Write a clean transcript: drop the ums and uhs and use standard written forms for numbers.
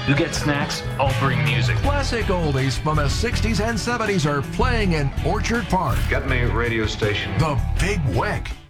You get snacks, I'll bring music. Classic oldies from the 60s and 70s are playing in Orchard Park. Get me a radio station. The Big Wick.